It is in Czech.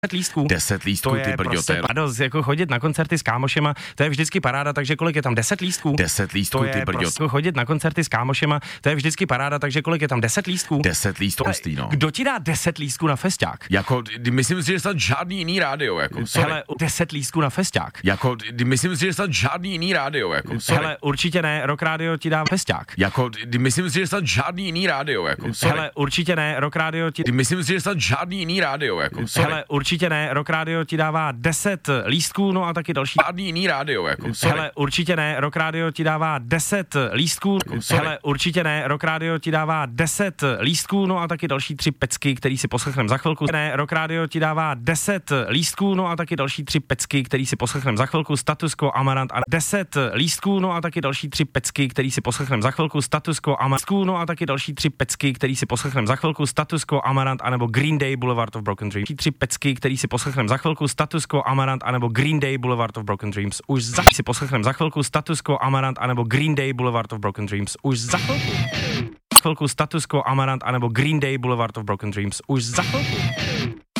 lístků. 10 lístků, To ty je brďo, prostě to je padost, jako chodit na koncerty s kámošema, to je vždycky paráda, takže kolik je tam 10 lístků? 10 lístků, To ty je brďo. prostě chodit na koncerty s kámošema, to je vždycky paráda, takže kolik je tam 10 lístků? 10 lístků, no. Kdo ti dá 10 lístků na festiák? Jako, myslím si, že snad žádný jiný rádio, jako, sorry. Hele, 10 lístků na festiák. Jako, myslím si, že snad žádný jiný rádio, jako, sorry. Hele, určitě ne, Rock Radio ti dá festiák. Jako, myslím si, že snad žádný jiný rádio, jako, sorry. Hele, určitě ne, Rock Radio ti... Myslím si, že snad žádný jiný rádio, jako, sorry. Hele, určitě ne, Rock Radio ti dává 10 lístků, no a taky další... Žádný jiný rádio, jako, sorry. Hele, určitě ne, Rock Radio ti dává 10 lístků. Hele, určitě ne, Rock Radio ti dává 10 lístků, no a taky další 3 pecky, který si poslechneme za chvilku. Ne, Rock Radio ti dává 10 lístků, no a taky další 3 pecky, který si poslechneme za chvilku. Status Quo, Amarant a 10 lístků, no a taky další 3 pecky, který si poslechneme za chvilku. Status Quo, Amarant, no a taky další 3 pecky, který si poslechneme za chvilku. Status Quo, Amarant anebo Green Day Boulevard of Broken Dreams. 3 pecky, který si poslechneme za chvilku. Status Quo, Amarant anebo Green Day Boulevard of Broken Dreams. Už za si poslechneme za chvilku. Status Quo, Amarant anebo Green Day Boulevard of Broken Dreams. Už za chvilku. Status Quo, Amarant anebo Green Day Boulevard of Broken Dreams. Už za chvilku.